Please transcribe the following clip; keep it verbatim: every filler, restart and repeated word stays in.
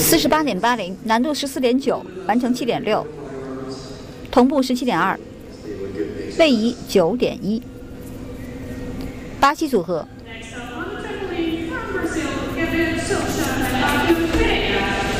四十八点八零，难度十四点九，完成七点六，同步十七点二，位移九点一。巴西组合。 Next up on the trampoline, from Brazil, Kevin Silcha and Matthew Pereira.